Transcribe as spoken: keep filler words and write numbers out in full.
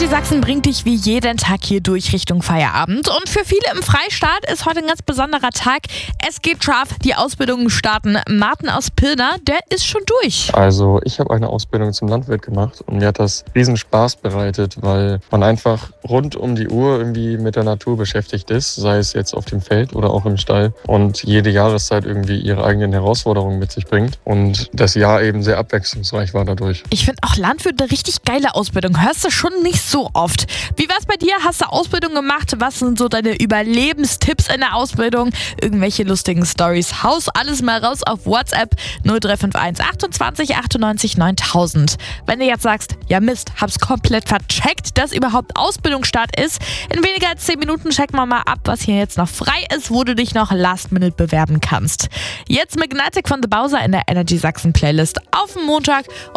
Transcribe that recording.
Energy Sachsen bringt dich wie jeden Tag hier durch Richtung Feierabend. Und für viele im Freistaat ist heute ein ganz besonderer Tag. Es geht scharf, die Ausbildungen starten. Martin aus Pirna, der ist schon durch. Also ich habe eine Ausbildung zum Landwirt gemacht und mir hat das riesen Spaß bereitet, weil man einfach rund um die Uhr irgendwie mit der Natur beschäftigt ist, sei es jetzt auf dem Feld oder auch im Stall, und jede Jahreszeit irgendwie ihre eigenen Herausforderungen mit sich bringt und das Jahr eben sehr abwechslungsreich war dadurch. Ich finde auch Landwirt eine richtig geile Ausbildung. Hörst du schon nicht so oft. Wie war's bei dir? Hast du Ausbildung gemacht? Was sind so deine Überlebenstipps in der Ausbildung? Irgendwelche lustigen Stories? Haus alles mal raus auf WhatsApp null drei fünf eins achtundzwanzig achtundneunzig neuntausend. Wenn du jetzt sagst, ja Mist, hab's komplett vercheckt, dass überhaupt Ausbildungsstart ist, in weniger als zehn Minuten checken wir mal ab, was hier jetzt noch frei ist, wo du dich noch last minute bewerben kannst. Jetzt Magnetic von The Bowser in der Energy Sachsen Playlist auf den Montag.